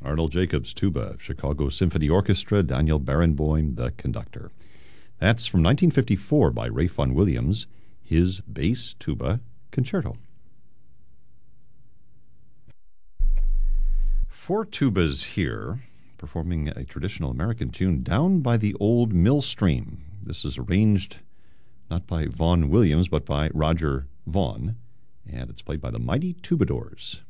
Arnold Jacobs, tuba. Chicago Symphony Orchestra, Daniel Barenboim, the conductor. That's from 1954 by Ralph Vaughan Williams, his bass tuba concerto. 4 tubas here, performing a traditional American tune, Down by the Old Mill Stream. This is arranged not by Vaughan Williams, but by Roger Vaughan, and it's played by the Mighty Tubadors.